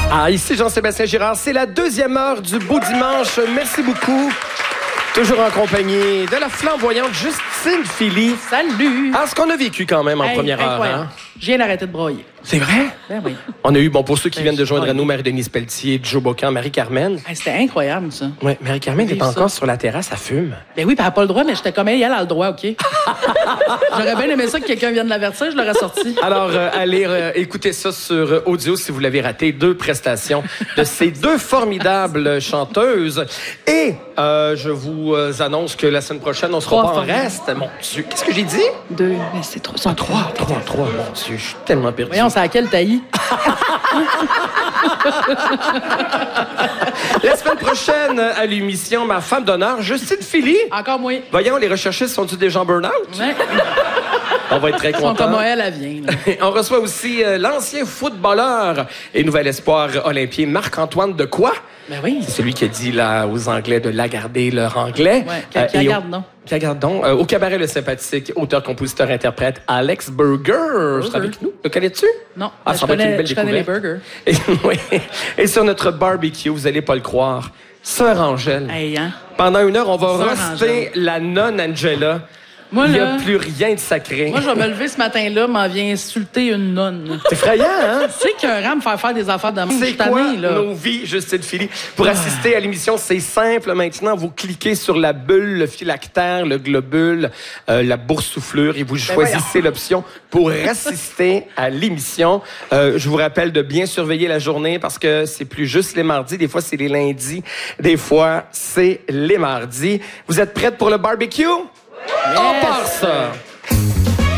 Ah, ici Jean-Sébastien Girard, c'est la deuxième heure du Beau Dimanche. Merci beaucoup. Toujours en compagnie de la flamboyante Justine Philly. Salut! Ah, ce qu'on a vécu quand même en première heure. Hein? Je viens d'arrêter de broyer. C'est vrai? Ben oui. On a eu, bon, pour ceux qui viennent de joindre à nous, Marie-Denise Pelletier, Joe Bocan, Marie-Carmen. Hey, c'était incroyable, ça. Oui, Marie-Carmen est encore sur la terrasse, elle fume. Ben oui, puis elle n'a pas le droit, mais j'étais comme elle a le droit, OK? J'aurais bien aimé ça que quelqu'un vienne l'avertir, je l'aurais sorti. Alors, allez écouter ça sur audio si vous l'avez raté. 2 prestations de ces 2 formidables chanteuses. Et je vous annonce que la semaine prochaine, on sera pas en reste. Mon Dieu, qu'est-ce que j'ai dit? 2, mais c'est trop. 3, mon Dieu, je suis tellement perdu. Voyons, c'est à quel taillis? La semaine prochaine, à l'émission, ma femme d'honneur, Justine Philly. Encore moins. Voyons, les recherchistes sont-ils déjà en burn-out? Ouais. On va être très Ils sont contents. comme elle, elle vient. Là. On reçoit aussi l'ancien footballeur et nouvel espoir olympien Marc-Antoine de quoi? Ben oui. C'est celui qui a dit là, aux Anglais de lagarder leur anglais. Ouais, qui regarde, non? Qui regarde donc. Au cabaret, le sympathique auteur, compositeur, interprète Alex Burger. C'est avec nous. Le connais-tu? Non. Ah, ça va être une belle je connais les découverte. burgers. Et, oui. Et sur notre barbecue, vous allez pas le croire, Sœur Angèle. Hey, hein? Pendant 1 heure, on va Sœur roster Angèle. la nonne Angela. Moi, Il n'y là, a plus rien de sacré. moi, je vais me lever ce matin-là, m'en vient insulter une nonne. C'est effrayant, hein? Tu sais qu'un ram me faire des affaires de C'est quoi tannée, là? nos vies, Justine Philly? Pour assister à l'émission, c'est simple. Maintenant, vous cliquez sur la bulle, le phylactère, le globule, la boursouflure et vous choisissez l'option pour assister à l'émission. Je vous rappelle de bien surveiller la journée parce que c'est plus juste les mardis. Des fois, c'est les lundis. Des fois, c'est les mardis. Vous êtes prêtes pour le barbecue? Yes. On part ça!